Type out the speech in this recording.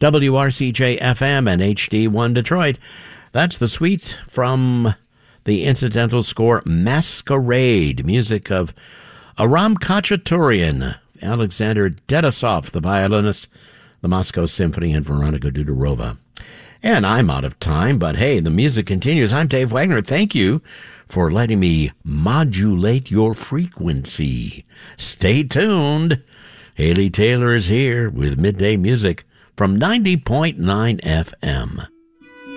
WRCJ FM and HD1 Detroit. That's the suite from the incidental score Masquerade, music of Aram Khachaturian, Alexander Dedosov, the violinist, the Moscow Symphony, and Veronika Dudorova. And I'm out of time, but hey, the music continues. I'm Dave Wagner. Thank you for letting me modulate your frequency. Stay tuned. Haley Taylor is here with Midday Music from 90.9 FM.